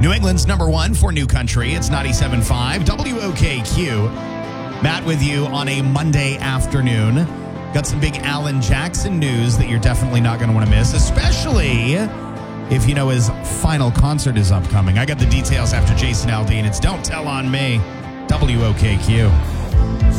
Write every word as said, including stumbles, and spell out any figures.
New England's number one for New Country. It's ninety-seven point five W O K Q. Matt with you on a Monday afternoon. Got some big Alan Jackson news that you're definitely not going to want to miss, especially if you know his final concert is upcoming. I got the details after Jason Aldean. It's Don't Tell on Me. W O K Q.